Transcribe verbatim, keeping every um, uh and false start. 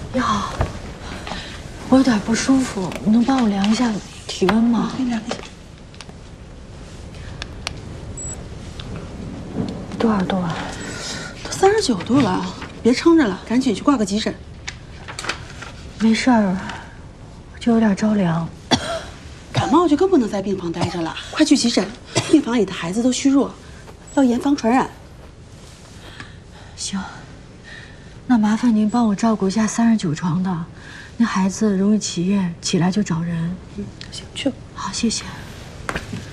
你好，我有点不舒服，你能帮我量一下体温吗？ 给你量一下。 多少度啊？ 都三十九度了，别撑着了，赶紧去挂个急诊。 没事儿，就有点着凉。 感冒就更不能在病房待着了，快去急诊！病房里的孩子都虚弱，要严防传染。 行，那麻烦您帮我照顾一下三十九床的，那孩子容易起夜，起来就找人。 嗯，行，去吧。 好，谢谢。